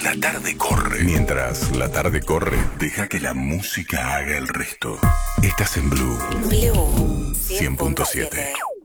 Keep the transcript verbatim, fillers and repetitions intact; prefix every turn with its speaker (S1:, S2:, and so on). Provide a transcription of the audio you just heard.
S1: La tarde corre. Mientras la tarde corre, deja que la música haga el resto. Estás en Blue.
S2: Blue
S1: cien punto siete.